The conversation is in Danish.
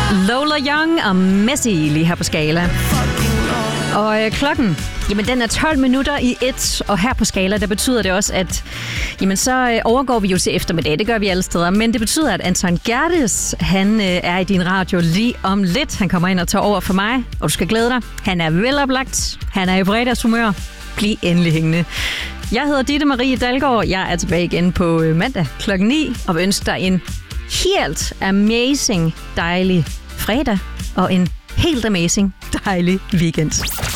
Lola Young og Messi lige her på Skala. Og klokken, jamen den er 12 minutter i 1, og her på Skala, der betyder det også, at jamen, så overgår vi jo til eftermiddag. Det gør vi alle steder, men det betyder, at Anton Gerdes, han er i din radio lige om lidt. Han kommer ind og tager over for mig, og du skal glæde dig. Han er veloplagt, han er i fredagshumør. Bliv endelig hængende. Jeg hedder Ditte Marie Dalgaard. Jeg er tilbage igen på mandag klokken 9, og vil ønske dig en helt amazing, dejlig fredag, og en helt amazing, dejlig weekend.